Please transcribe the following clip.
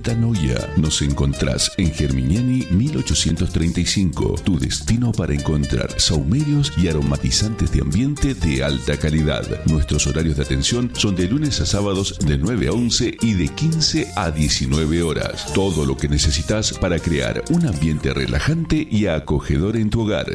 Metanoia. Nos encontrás en Germiniani 1835, tu destino para encontrar sahumerios y aromatizantes de ambiente de alta calidad. Nuestros horarios de atención son de lunes a sábados de 9 a 11 y de 15 a 19 horas. Todo lo que necesitas para crear un ambiente relajante y acogedor en tu hogar.